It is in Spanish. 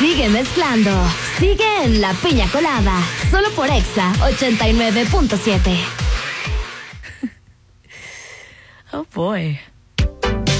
Sigue mezclando. Sigue en La Piña Colada. Solo por Exa 89.7. Oh boy.